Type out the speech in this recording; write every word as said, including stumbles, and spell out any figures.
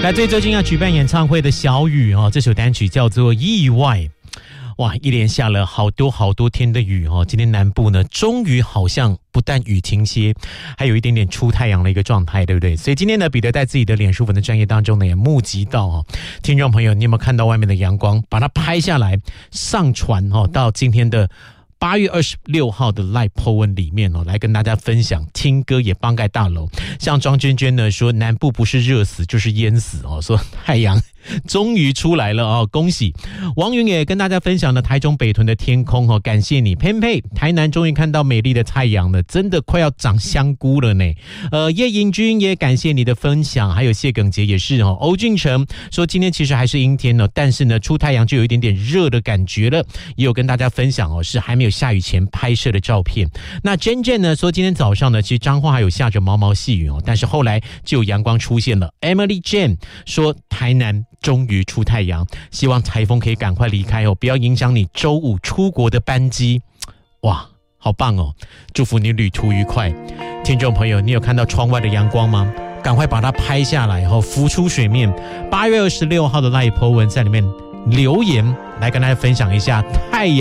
来自最近要举办演唱会的小雨哦，这首单曲叫做《意外》。哇，一连下了好多好多天的雨哦，今天南部呢，终于好像不但雨停歇，还有一点点出太阳的一个状态，对不对？所以今天呢，彼得在自己的脸书粉的专页当中呢，也募集到哦，听众朋友，你有没有看到外面的阳光？把它拍下来，上传哦，到今天的八月二十六号的 Live po 文里面哦，来跟大家分享听歌也帮盖大楼。像庄娟娟呢说，南部不是热死就是淹死哦，说太阳终于出来了哦，恭喜！王云也跟大家分享了台中北屯的天空哦，感谢你，佩佩，台南终于看到美丽的太阳了，真的快要长香菇了呢。呃，叶盈君也感谢你的分享，还有谢耿杰也是哦。欧俊成说今天其实还是阴天哦，但是呢出太阳就有一点点热的感觉了，也有跟大家分享哦，是还没有下雨前拍摄的照片。那 Jen Jen 呢说今天早上呢，其实彰化还有下着毛毛细雨哦，但是后来就有阳光出现了。Emily Jane 说台南终于出太阳，希望台风可以赶快离开哦，不要影响你周五出国的班机。哇，好棒哦，祝福你旅途愉快。听众朋友，你有看到窗外的阳光吗？赶快把它拍下来哦，浮出水面。八月二十六号的 Live po 文在里面留言，来跟大家分享一下太阳